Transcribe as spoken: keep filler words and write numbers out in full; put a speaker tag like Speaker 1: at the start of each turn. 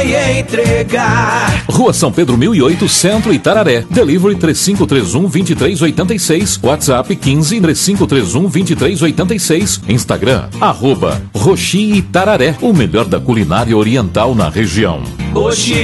Speaker 1: vai entregar.
Speaker 2: Rua São Pedro mil e oito, Centro, Itararé. Delivery três cinco três um, dois três oito seis. WhatsApp quinze, três cinco três um, dois três oito seis. Instagram, arroba Roxi Itararé. O melhor da culinária oriental na região.
Speaker 1: Roxi